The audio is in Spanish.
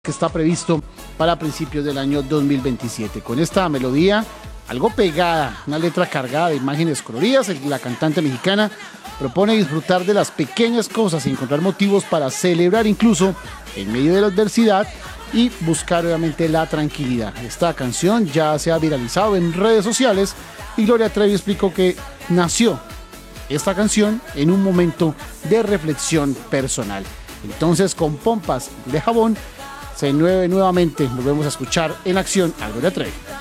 que está previsto para principios del año 2027. Con esta melodía algo pegada, una letra cargada de imágenes coloridas, la cantante mexicana propone disfrutar de las pequeñas cosas y encontrar motivos para celebrar incluso en medio de la adversidad y buscar obviamente la tranquilidad. Esta canción ya se ha viralizado en redes sociales y Gloria Trevi explicó que nació esta canción en un momento de reflexión personal. Entonces, con pompas de jabón, se nuevamente volvemos a escuchar en acción a Gloria Trevi.